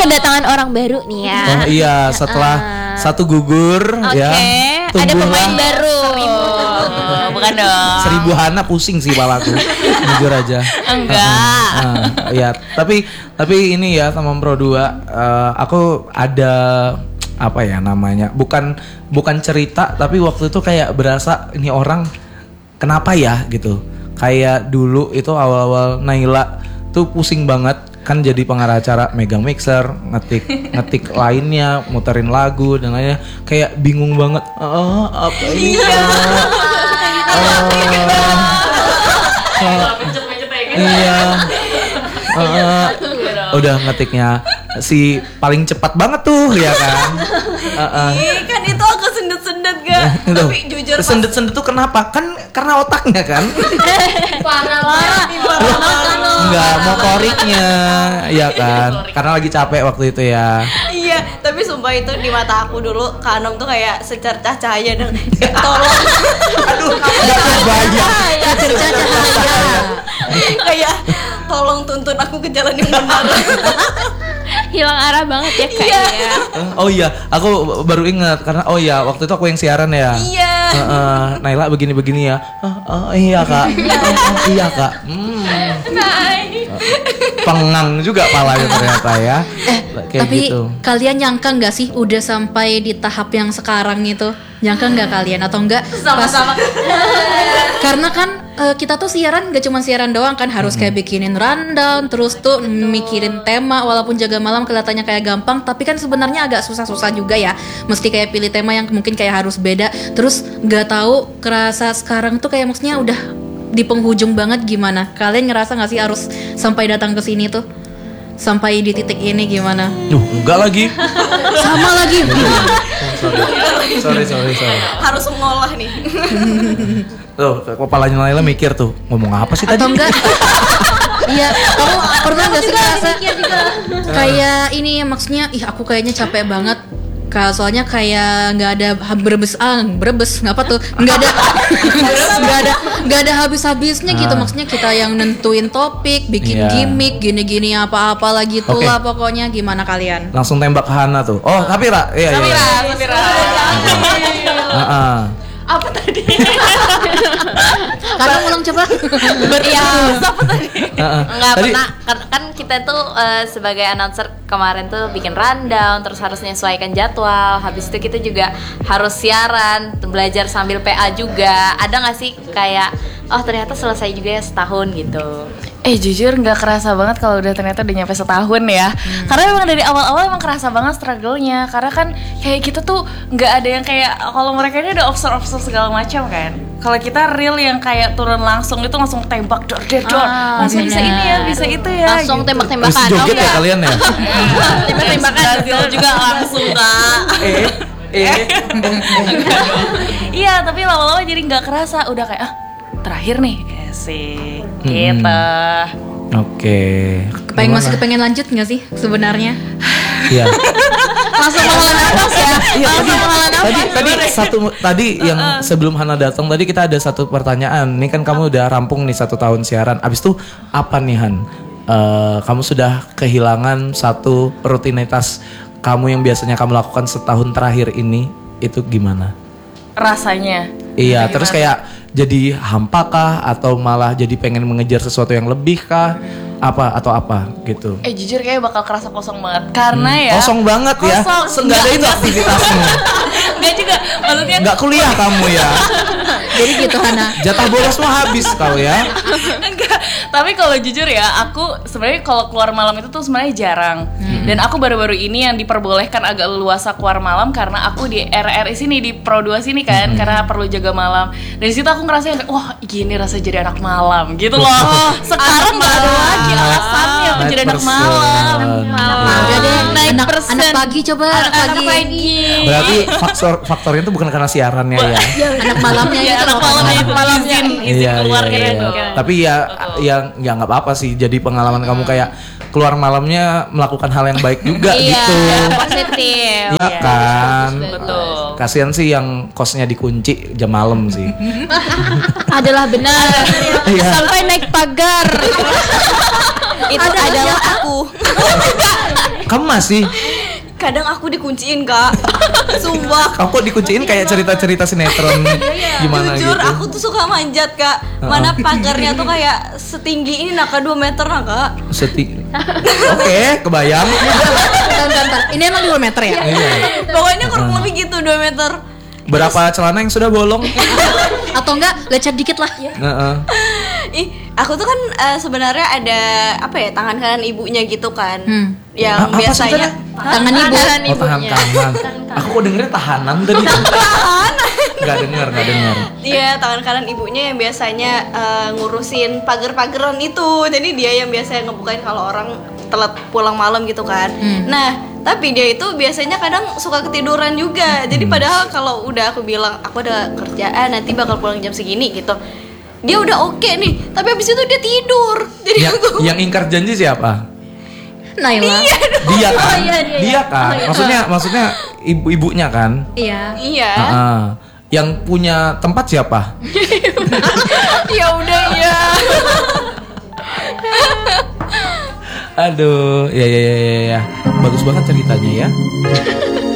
kedatangan orang baru nih ya. Oh iya, setelah satu gugur ya. Ada pemain baru. Bukan dong. 1000 Hana pusing sih palaku. Jujur aja. Enggak. Ya, tapi ini ya teman Pro 2, aku ada apa ya namanya? Bukan cerita, tapi waktu itu kayak berasa ini orang kenapa ya gitu. Kayak dulu itu awal-awal Naila tuh pusing banget kan jadi pengarah acara, megang mixer, ngetik lainnya, muterin lagu dan lainnya, kayak bingung banget. Apa ini? Iya. Udah ngetiknya si paling cepat banget tuh ya kan. Kan itu aku sendet-sendet gak. Tapi jujur sendet-sendet tuh kenapa? Kan karena otaknya kan. Parah. Enggak, motoriknya ya kan. Karena lagi capek waktu itu ya. Iya, tapi sumpah itu di mata aku dulu Kak Anom tuh kayak secercah cahaya dan tolong. Aduh, enggak kebayang. Secercah cahaya. Kayak tolong tuntun aku ke jalan yang benar. Hilang arah banget ya kayaknya. Oh iya, aku baru ingat karena waktu itu aku yang siaran ya. Iya. Naila begini-begini ya. Iya kak. Iya kak. Pengang juga palanya ternyata ya. Kayak tapi gitu. kalian nyangka nggak sih udah sampai di tahap yang sekarang itu? Nyangka nggak kalian atau enggak? Sama-sama. Karena kan kita tuh siaran gak cuma siaran doang kan, harus kayak bikinin rundown, terus tuh mikirin tema. Walaupun jaga malam kelihatannya kayak gampang, tapi kan sebenarnya agak susah-susah juga ya. Mesti kayak pilih tema yang mungkin kayak harus beda. Terus nggak tahu kerasa sekarang tuh kayak maksudnya udah di penghujung banget gimana? Kalian ngerasa nggak sih harus sampai datang ke sini tuh? Sampai di titik ini gimana? Enggak lagi. Sama lagi. Sorry. Harus mengolah nih. Tuh, kepalanya Naila mikir tuh, ngomong apa sih tadi? Atau enggak? Iya, kamu pernah nggak sih ngerasa kayak ini maksudnya, aku kayaknya capek banget. Soalnya kayak nggak ada berebes ngapa tuh nggak ada habis-habisnya gitu, maksudnya kita yang nentuin topik, bikin gimmick gini-gini apa-apa lagi itulah pokoknya. Gimana kalian? Langsung tembak ke Hana tuh. Oh Sapira, iya. Apa tadi? Karena ulang coba. Iya, apa tadi? Enggak pernah kan kita tuh sebagai announcer kemarin tuh bikin rundown, terus harus menyesuaikan jadwal. Habis itu kita juga harus siaran, belajar sambil PA juga. Ada nggak sih kayak ternyata selesai juga ya setahun gitu? Jujur nggak kerasa banget kalau udah ternyata udah nyampe setahun ya. Karena emang dari awal-awal emang kerasa banget struggle-nya. Karena kan kayak kita tuh nggak ada yang kayak, kalau mereka ini udah observe segala macam kan. Kalau kita real yang kayak turun langsung itu langsung tembak dor. Langsung bisa ini ya, bisa itu ya. Langsung gitu. tembak-tembakan. Terus joget ya kalian ya? Tembak-tembakan juga langsung Kak. Iya, tapi lama-lama jadi nggak kerasa. Udah kayak terakhir nih sih gitu. Oke. Masih kepengen lanjut nggak sih sebenarnya? Iya. Langsung menghela nafas ya. Langsung menghela nafas. Tadi yang sebelum Hana datang tadi kita ada satu pertanyaan. Nih kan kamu udah rampung nih 1 tahun siaran. Abis itu apa nih Han? Kamu sudah kehilangan satu rutinitas kamu yang biasanya kamu lakukan setahun terakhir ini. Itu gimana rasanya? Iya, terus kayak jadi hampa kah atau malah jadi pengen mengejar sesuatu yang lebih kah? Apa gitu? Jujur kayak bakal kerasa kosong banget karena ya kosong banget ya. Nggak ada itu aktivitasnya. Nggak juga, maksudnya nggak kuliah kamu ya. Jadi gitu Hana. Jatah bolos mah habis kau ya. Enggak, tapi kalau jujur ya aku sebenarnya kalau keluar malam itu tuh sebenarnya jarang. Dan aku baru-baru ini yang diperbolehkan agak leluasa keluar malam karena aku di RRI sini, di Pro 2 sini kan, karena perlu jaga malam. Dan di situ aku ngerasain wah gini rasa jadi anak malam gitu loh. Sekarang nggak ada lagi alasannya aku jadi anak malam. Udah deh, anak pagi coba. Anak pagi. Berarti faktornya itu bukan karena siarannya ya. Anak malamnya ya, anak malamnya izin keluar gitu. Tapi ya nggak apa-apa sih. Jadi pengalaman kamu kayak keluar malamnya melakukan hal yang baik juga gitu. Positif. Iya kan. Betul. Kasian sih yang kosnya dikunci jam malam sih. Adalah benar. Sampai naik pagar. Itu adalah aku. Kamu masih? Kadang aku dikunciin kak. Sumpah. Kamu kok dikunciin kayak cerita-cerita sinetron gimana Jujur gitu? aku tuh suka manjat kak. Mana pagarnya tuh kayak setinggi ini Naka 2 meter Naka. Oke, kebayang. Bentar. Ini emang 2 meter ya? Iya. Pokoknya kurang lebih gitu 2 meter. Berapa celana yang sudah bolong? Atau enggak lecet dikit lah ya? Heeh. Ih, aku tuh kan sebenarnya ada apa ya, tangan kanan ibunya gitu kan. Yang Apa biasanya Tangan ibu. Oh, tangan kanan. Aku kok dengernya tahanan tadi. Gak dengar. Iya, tangan kanan ibunya yang biasanya ngurusin pagar-pageran itu. Jadi dia yang biasanya ngebukain kalau orang telat pulang malam gitu kan. Nah, tapi dia itu biasanya kadang suka ketiduran juga. Jadi padahal kalau udah aku bilang aku ada kerjaan nanti bakal pulang jam segini gitu, dia udah oke nih, tapi habis itu dia tidur. Jadi Yang ingkar janji siapa? Naila. Dia kan? Dia kan? Maksudnya ibunya kan? Iya. iya. Yang punya tempat siapa? Ya udah ya. Aduh, ya. Bagus banget ceritanya ya.